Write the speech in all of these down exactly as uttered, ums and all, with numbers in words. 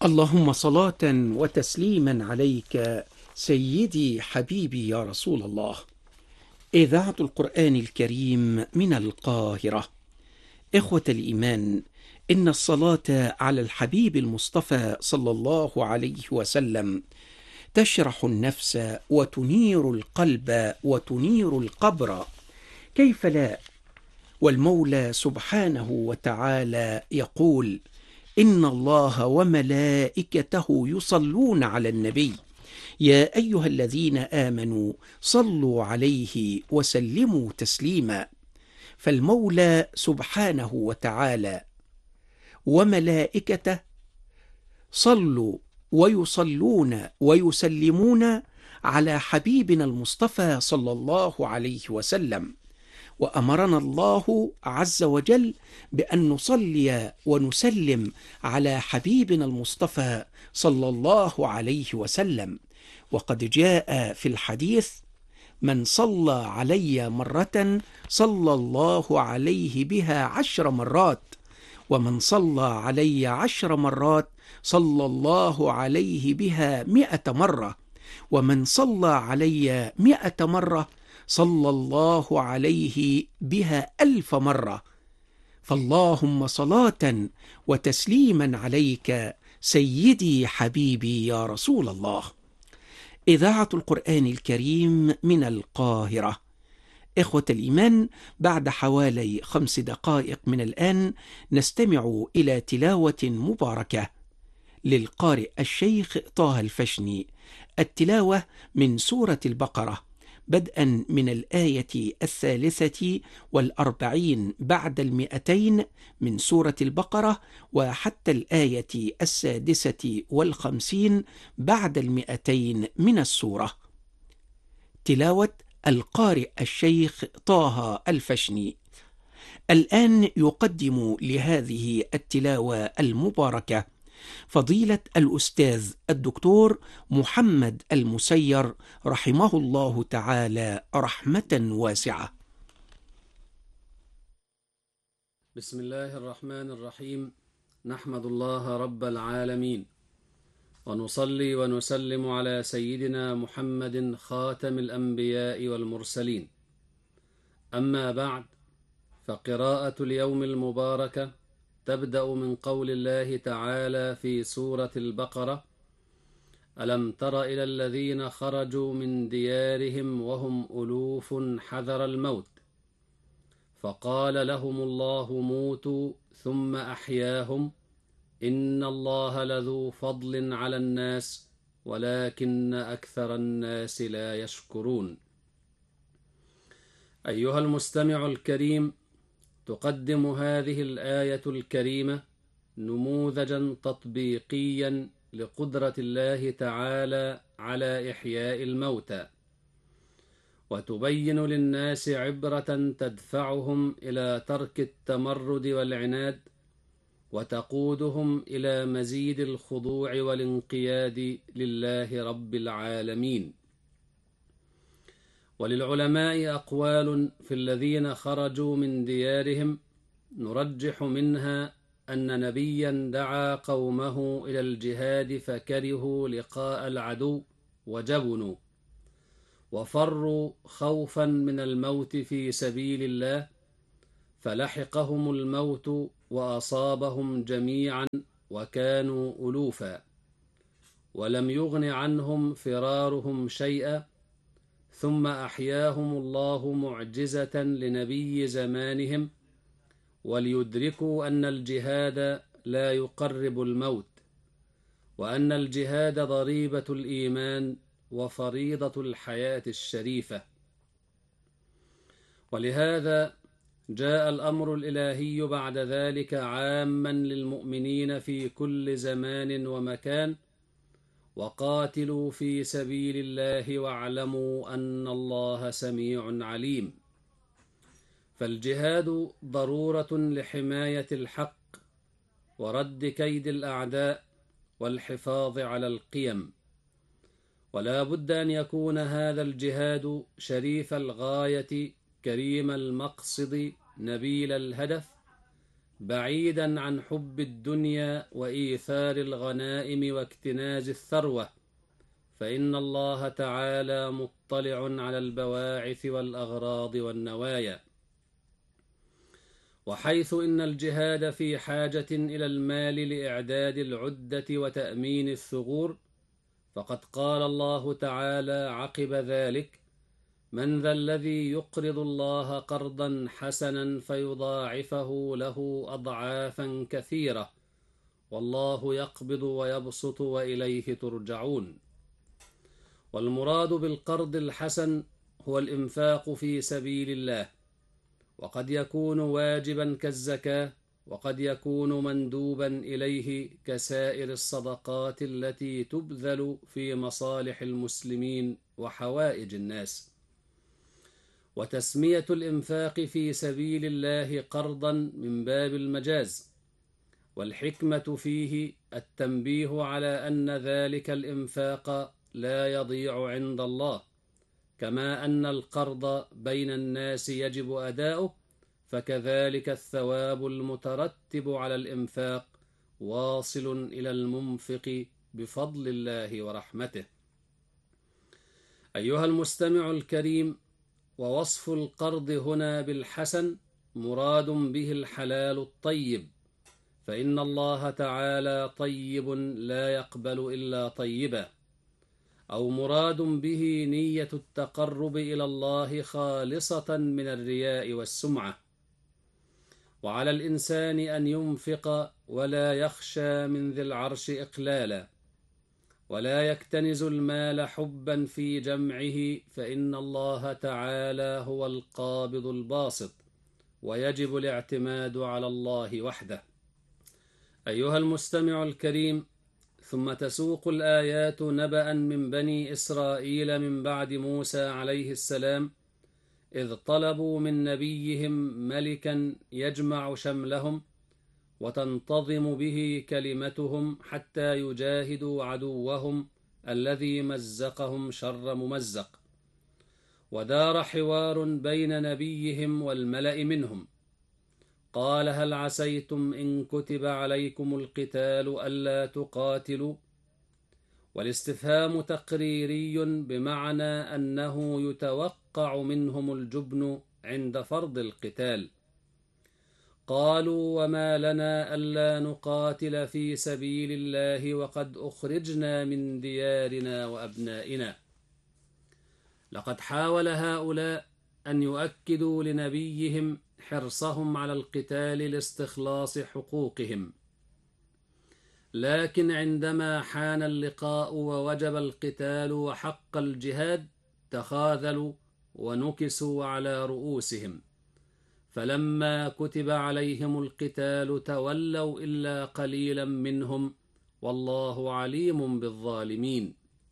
اللهم صلاة وتسليما عليك سيدي حبيبي يا رسول الله. إذاعة القرآن الكريم من القاهرة. إخوة الإيمان، إن الصلاة على الحبيب المصطفى صلى الله عليه وسلم تشرح النفس وتنير القلب وتنير القبر، كيف لا؟ والمولى سبحانه وتعالى يقول: إن الله وملائكته يصلون على النبي يا أيها الذين آمنوا صلوا عليه وسلموا تسليما. فالمولى سبحانه وتعالى وملائكته صلوا ويصلون ويسلمون على حبيبنا المصطفى صلى الله عليه وسلم، وأمرنا الله عز وجل بأن نصلي ونسلم على حبيبنا المصطفى صلى الله عليه وسلم. وقد جاء في الحديث: من صلى علي مرة صلى الله عليه بها عشر مرات، ومن صلى علي عشر مرات صلى الله عليه بها مئة مرة، ومن صلى علي مئة مرة صلى الله عليه بها ألف مرة. فاللهم صلاة وتسليما عليك سيدي حبيبي يا رسول الله. إذاعة القرآن الكريم من القاهرة. إخوة الإيمان، بعد حوالي خمس دقائق من الآن نستمع إلى تلاوة مباركة للقارئ الشيخ طه الفشني. التلاوة من سورة البقرة، بدءا من الآية الثالثة والأربعين بعد المئتين من سورة البقرة، وحتى الآية السادسة والخمسين بعد المئتين من السورة. تلاوة القارئ الشيخ طه الفشني. الآن يقدم لهذه التلاوة المباركة فضيلة الأستاذ الدكتور محمد المسير رحمه الله تعالى رحمة واسعة. بسم الله الرحمن الرحيم. نحمد الله رب العالمين، ونصلي ونسلم على سيدنا محمد خاتم الأنبياء والمرسلين. أما بعد، فقراءة اليوم المباركة تبدأ من قول الله تعالى في سورة البقرة: ألم تر إلى الذين خرجوا من ديارهم وهم ألوف حذر الموت فقال لهم الله موتوا ثم أحياهم إن الله لذو فضل على الناس ولكن أكثر الناس لا يشكرون. أيها المستمع الكريم، تقدم هذه الآية الكريمة نموذجا تطبيقيا لقدرة الله تعالى على إحياء الموتى، وتبين للناس عبرة تدفعهم إلى ترك التمرد والعناد، وتقودهم إلى مزيد الخضوع والانقياد لله رب العالمين. وللعلماء أقوال في الذين خرجوا من ديارهم، نرجح منها أن نبيا دعا قومه إلى الجهاد فكرهوا لقاء العدو وجبنوا وفروا خوفا من الموت في سبيل الله، فلحقهم الموت وأصابهم جميعا وكانوا ألوفا، ولم يغن عنهم فرارهم شيئا، ثم أحياهم الله معجزة لنبي زمانهم، وليدركوا أن الجهاد لا يقرب الموت، وأن الجهاد ضريبة الإيمان وفريضة الحياة الشريفة. ولهذا جاء الأمر الإلهي بعد ذلك عاما للمؤمنين في كل زمان ومكان: وقاتلوا في سبيل الله واعلموا أن الله سميع عليم. فالجهاد ضرورة لحماية الحق ورد كيد الأعداء والحفاظ على القيم، ولا بد أن يكون هذا الجهاد شريف الغاية كريم المقصد نبيل الهدف، بعيدا عن حب الدنيا وإيثار الغنائم واكتناز الثروة، فإن الله تعالى مطلع على البواعث والأغراض والنوايا. وحيث إن الجهاد في حاجة إلى المال لإعداد العدة وتأمين الثغور، فقد قال الله تعالى عقب ذلك: من ذا الذي يقرض الله قرضا حسنا فيضاعفه له أضعافا كثيرة والله يقبض ويبسط وإليه ترجعون. والمراد بالقرض الحسن هو الإنفاق في سبيل الله، وقد يكون واجبا كالزكاة، وقد يكون مندوبا إليه كسائر الصدقات التي تبذل في مصالح المسلمين وحوائج الناس. وتسمية الإنفاق في سبيل الله قرضا من باب المجاز، والحكمة فيه التنبيه على أن ذلك الإنفاق لا يضيع عند الله، كما أن القرض بين الناس يجب أداؤه، فكذلك الثواب المترتب على الإنفاق واصل إلى المنفق بفضل الله ورحمته. أيها المستمع الكريم، ووصف القرض هنا بالحسن مراد به الحلال الطيب، فإن الله تعالى طيب لا يقبل إلا طيبا، أو مراد به نية التقرب إلى الله خالصة من الرياء والسمعة. وعلى الإنسان أن ينفق ولا يخشى من ذي العرش إقلالا، ولا يكتنز المال حبا في جمعه، فإن الله تعالى هو القابض الباسط، ويجب الاعتماد على الله وحده. أيها المستمع الكريم، ثم تسوق الآيات نبأ من بني إسرائيل من بعد موسى عليه السلام، إذ طلبوا من نبيهم ملكا يجمع شملهم وتنتظم به كلمتهم حتى يجاهدوا عدوهم الذي مزقهم شر ممزق. ودار حوار بين نبيهم والملأ منهم، قال: هل عسيتم إن كتب عليكم القتال ألا تقاتلوا؟ والاستفهام تقريري بمعنى أنه يتوقع منهم الجبن عند فرض القتال. قالوا: وما لنا ألا نقاتل في سبيل الله وقد أخرجنا من ديارنا وأبنائنا. لقد حاول هؤلاء أن يؤكدوا لنبيهم حرصهم على القتال لاستخلاص حقوقهم، لكن عندما حان اللقاء ووجب القتال وحق الجهاد تخاذلوا ونكسوا على رؤوسهم، فلما كتب عليهم القتال تولوا إلا قليلا منهم، والله عليم بالظالمين.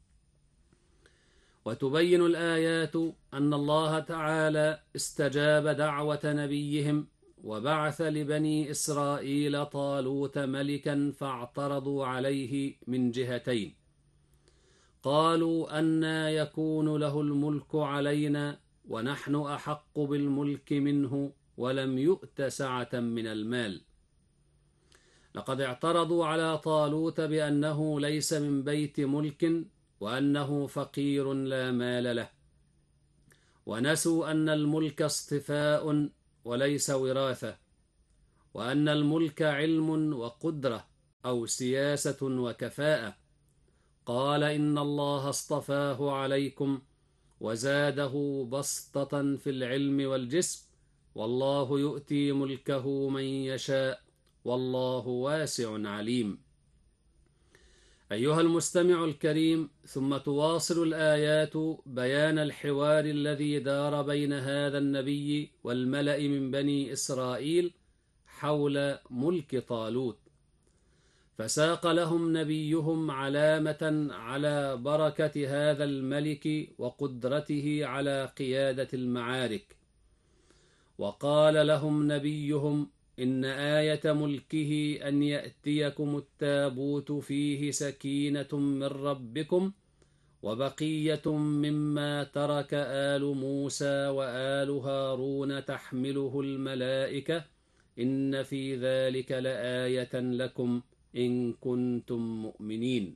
وتبين الآيات أن الله تعالى استجاب دعوة نبيهم وبعث لبني إسرائيل طالوت ملكا فاعترضوا عليه من جهتين. قالوا: أنى يكون له الملك علينا ونحن أحق بالملك منه ولم يؤت سعة من المال. لقد اعترضوا على طالوت بأنه ليس من بيت ملك وأنه فقير لا مال له، ونسوا أن الملك اصطفاء وليس وراثة، وأن الملك علم وقدرة أو سياسة وكفاءة. قال: إن الله اصطفاه عليكم وزاده بسطة في العلم والجسم، والله يؤتي ملكه من يشاء، والله واسع عليم. أيها المستمع الكريم، ثم تواصل الآيات بيان الحوار الذي دار بين هذا النبي والملأ من بني إسرائيل حول ملك طالوت، فساق لهم نبيهم علامة على بركة هذا الملك وقدرته على قيادة المعارك. وقال لهم نبيهم: إن آية ملكه أن يأتيكم التابوت فيه سكينة من ربكم وبقية مما ترك آل موسى وآل هارون تحمله الملائكة إن في ذلك لآية لكم إن كنتم مؤمنين.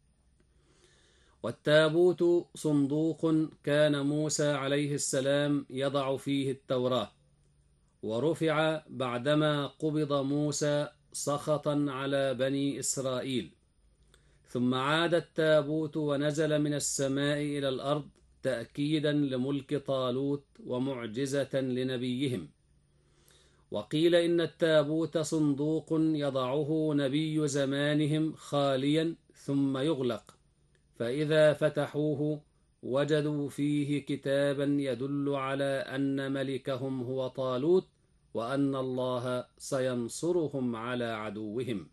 والتابوت صندوق كان موسى عليه السلام يضع فيه التوراة، ورفع بعدما قبض موسى سخطا على بني إسرائيل، ثم عاد التابوت ونزل من السماء إلى الأرض تأكيدا لملك طالوت ومعجزة لنبيهم. وقيل إن التابوت صندوق يضعه نبي زمانهم خاليا ثم يغلق، فإذا فتحوه وجدوا فيه كتابا يدل على أن ملكهم هو طالوت، وأن الله سينصرهم على عدوهم.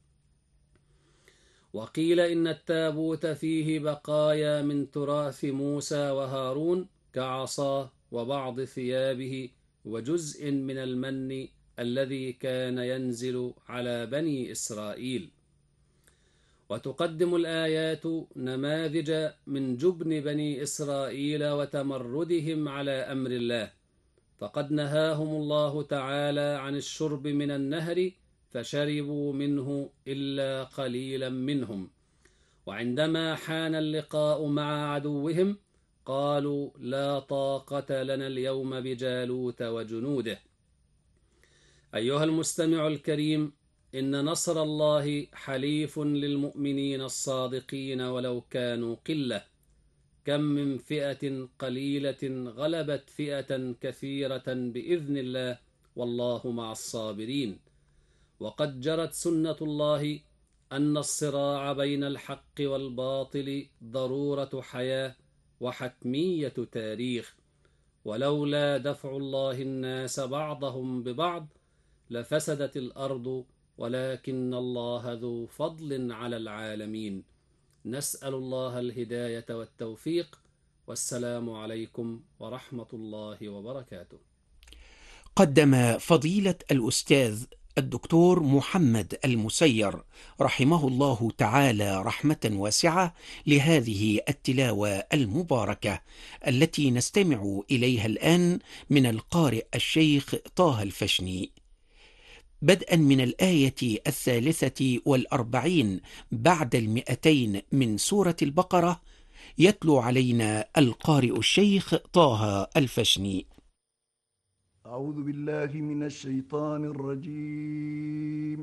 وقيل إن التابوت فيه بقايا من تراث موسى وهارون كعصاه وبعض ثيابه وجزء من المن الذي كان ينزل على بني إسرائيل. وتقدم الآيات نماذج من جبن بني إسرائيل وتمردهم على أمر الله، فقد نهاهم الله تعالى عن الشرب من النهر فشربوا منه إلا قليلا منهم، وعندما حان اللقاء مع عدوهم قالوا لا طاقة لنا اليوم بجالوت وجنوده. أيها المستمع الكريم، إن نصر الله حليف للمؤمنين الصادقين ولو كانوا قلة. كم من فئة قليلة غلبت فئة كثيرة بإذن الله، والله مع الصابرين. وقد جرت سنة الله أن الصراع بين الحق والباطل ضرورة حياة وحتمية تاريخ، ولولا دفع الله الناس بعضهم ببعض لفسدت الأرض، ولكن الله ذو فضل على العالمين. نسأل الله الهداية والتوفيق، والسلام عليكم ورحمة الله وبركاته. قدم فضيلة الأستاذ الدكتور محمد المسير رحمه الله تعالى رحمة واسعة لهذه التلاوة المباركة التي نستمع إليها الآن من القارئ الشيخ طه الفشني، بدءا من الآية الثالثة والأربعين بعد المئتين من سورة البقرة. يتلو علينا القارئ الشيخ طه الفشني. أعوذ بالله من الشيطان الرجيم.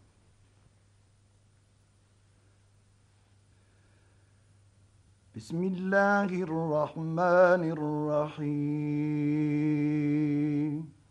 بسم الله الرحمن الرحيم.